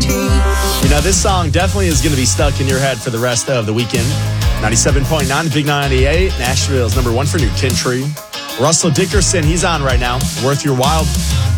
You know, this song definitely is going to be stuck in your head for the rest of the weekend. 97.9, Big 98, Nashville's number one for new country. Russell Dickerson, he's on right now. Worth Your While.